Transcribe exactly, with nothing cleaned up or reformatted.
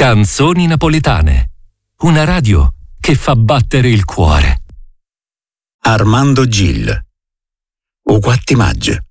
Canzoni napoletane. Una radio che fa battere il cuore. Armando Gil. O quatti maggio.